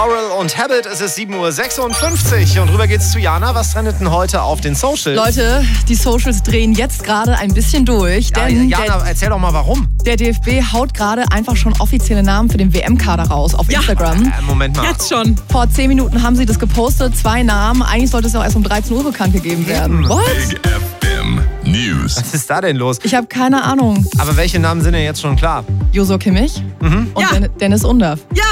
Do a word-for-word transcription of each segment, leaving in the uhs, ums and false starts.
Laurel und Habit, es ist sieben Uhr sechsundfünfzig und rüber geht's zu Jana. Was trendet denn heute auf den Socials? Leute, die Socials drehen jetzt gerade ein bisschen durch. Ja, denn Jana, der, erzähl doch mal warum. Der D F B haut gerade einfach schon offizielle Namen für den W M-Kader raus auf Ja. Instagram. Äh, Moment mal. Jetzt schon. Vor zehn Minuten haben sie das gepostet, zwei Namen. Eigentlich sollte es ja auch erst um dreizehn Uhr bekannt gegeben werden. What? Big F M News. Was ist da denn los? Ich habe keine Ahnung. Aber welche Namen sind denn jetzt schon klar? Josua Kimmich Mhm. und Ja. Den- Dennis Undav. Ja,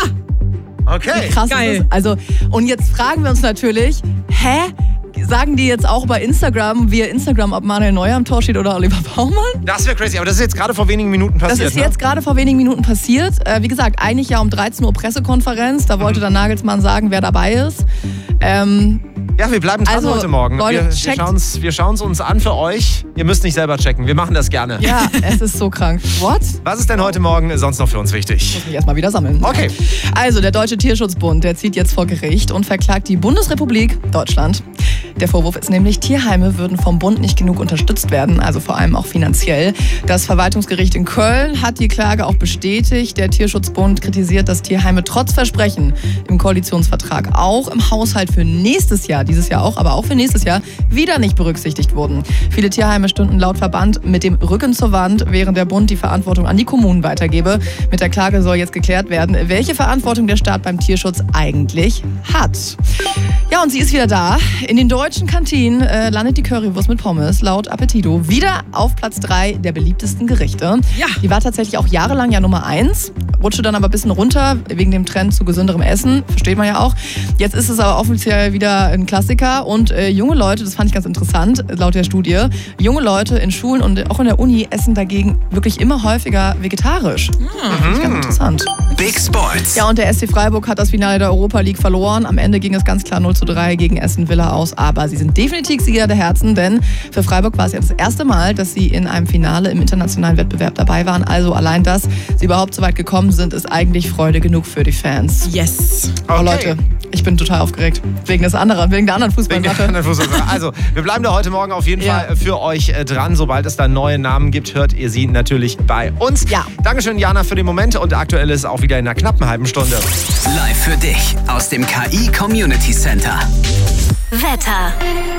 Okay. Krass Geil. ist es. Also, und jetzt fragen wir uns natürlich, hä? Sagen die jetzt auch bei Instagram, via Instagram, ob Manuel Neuer am Tor steht oder Oliver Baumann? Das wäre crazy, aber das ist jetzt gerade vor wenigen Minuten Das passiert. ist jetzt gerade vor wenigen Minuten passiert. Äh, wie gesagt, eigentlich ja um dreizehn Uhr Pressekonferenz. Da wollte dann Nagelsmann sagen, wer dabei ist. Ähm, ne? Ja, wir bleiben dran Also, heute Morgen. Leute, wir wir checkt- schauen es wir schauen's uns an für euch. Ihr müsst nicht selber checken, wir machen das gerne. ja, es ist so krank. What? Was ist denn heute Morgen sonst noch für uns wichtig? Muss mich erstmal wieder sammeln. Okay. Also, der Deutsche Tierschutzbund, der zieht jetzt vor Gericht und verklagt die Bundesrepublik Deutschland. Der Vorwurf ist nämlich, Tierheime würden vom Bund nicht genug unterstützt werden, also vor allem auch finanziell. Das Verwaltungsgericht in Köln hat die Klage auch bestätigt. Der Tierschutzbund kritisiert, dass Tierheime trotz Versprechen im Koalitionsvertrag auch im Haushalt für nächstes Jahr, dieses Jahr auch, aber auch für nächstes Jahr, wieder nicht berücksichtigt wurden. Viele Tierheime stünden laut Verband mit dem Rücken zur Wand, während der Bund die Verantwortung an die Kommunen weitergebe. Mit der Klage soll jetzt geklärt werden, welche Verantwortung der Staat beim Tierschutz eigentlich hat. Ja, und sie ist wieder da. In den deutschen Kantinen äh, landet die Currywurst mit Pommes laut Appetito wieder auf Platz drei der beliebtesten Gerichte. Ja. Die war tatsächlich auch jahrelang ja Nummer eins, rutschte dann aber ein bisschen runter wegen dem Trend zu gesünderem Essen, versteht man ja auch. Jetzt ist es aber offiziell wieder ein Klassiker und äh, junge Leute, das fand ich ganz interessant, laut der Studie, junge Leute in Schulen und auch in der Uni essen dagegen wirklich immer häufiger vegetarisch. Finde ich ganz interessant. Big Sports. Ja, und der S C Freiburg hat das Finale der Europa League verloren. Am Ende ging es ganz klar null zu drei gegen Aston Villa aus. Aber sie sind definitiv Sieger der Herzen, denn für Freiburg war es jetzt das erste Mal, dass sie in einem Finale im internationalen Wettbewerb dabei waren. Also allein, dass sie überhaupt so weit gekommen sind, ist eigentlich Freude genug für die Fans. yes. Oh Okay. Leute, ich bin total aufgeregt. Wegen des anderen, wegen der anderen Wegen der Fußballsache. anderen Fußballsache. Also, wir bleiben da heute Morgen auf jeden Ja. Fall für euch äh, dran. Sobald es da neue Namen gibt, hört ihr sie natürlich bei uns. Ja. Dankeschön, Jana, für den Moment. Und aktuell ist auch wieder in einer knappen halben Stunde. Live für dich aus dem K I Community Center. Wetter.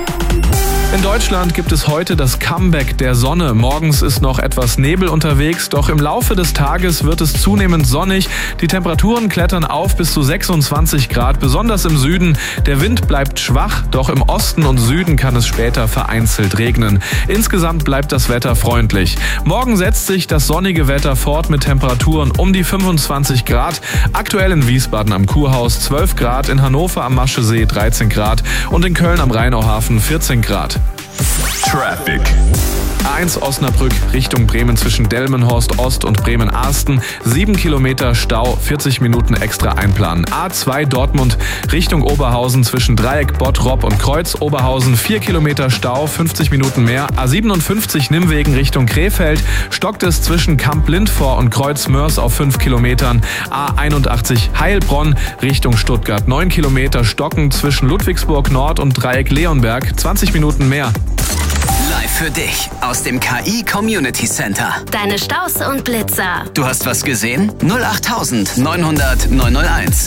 In Deutschland gibt es heute das Comeback der Sonne. Morgens ist noch etwas Nebel unterwegs, doch im Laufe des Tages wird es zunehmend sonnig. Die Temperaturen klettern auf bis zu sechsundzwanzig Grad, besonders im Süden. Der Wind bleibt schwach, doch im Osten und Süden kann es später vereinzelt regnen. Insgesamt bleibt das Wetter freundlich. Morgen setzt sich das sonnige Wetter fort mit Temperaturen um die fünfundzwanzig Grad. Aktuell in Wiesbaden am Kurhaus zwölf Grad, in Hannover am Maschesee dreizehn Grad und in Köln am Rheinauhafen vierzehn Grad. Traffic. A eins Osnabrück Richtung Bremen zwischen Delmenhorst Ost und Bremen-Arsten. sieben Kilometer Stau, vierzig Minuten extra einplanen. A zwei Dortmund Richtung Oberhausen zwischen Dreieck, Bottrop und Kreuz Oberhausen. vier Kilometer Stau, fünfzig Minuten mehr. A siebenundfünfzig Nimwegen Richtung Krefeld. Stockt es zwischen Kamp Lindvor und Kreuz Mörs auf fünf Kilometern. A einundachtzig Heilbronn Richtung Stuttgart. neun Kilometer Stocken zwischen Ludwigsburg Nord und Dreieck Leonberg. zwanzig Minuten mehr. Live für dich aus dem K I Community Center. Deine Staus und Blitzer. Du hast was gesehen? null acht neunhundert neunhunderteins.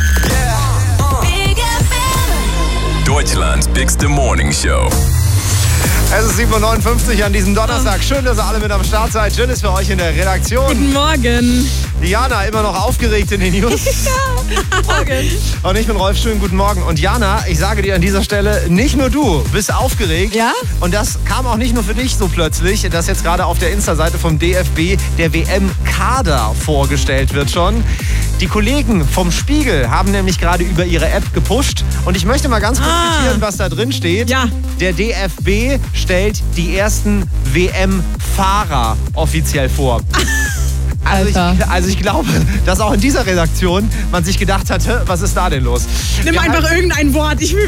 Big F M. Deutschlands bigste Morning Show. Es ist sieben Uhr neunundfünfzig an diesem Donnerstag. Schön, dass ihr alle mit am Start seid. Schön ist für euch in der Redaktion. Guten Morgen. Jana immer noch aufgeregt in den News. Morgen. Und ich bin Rolf, schönen guten Morgen. Und Jana, ich sage dir an dieser Stelle, nicht nur du bist aufgeregt. Ja? Und das kam auch nicht nur für dich so plötzlich, dass jetzt gerade auf der Insta-Seite vom D F B der W M-Kader vorgestellt wird schon. Die Kollegen vom Spiegel haben nämlich gerade über ihre App gepusht. Und ich möchte mal ganz kurz Ah. zitieren, was da drin steht. Ja. Der D F B stellt die ersten W M-Fahrer offiziell vor. Also ich, Alter. also ich glaube, dass auch in dieser Redaktion man sich gedacht hat, hä, was ist da denn los? Nimm Wir einfach halten- irgendein Wort. Ich will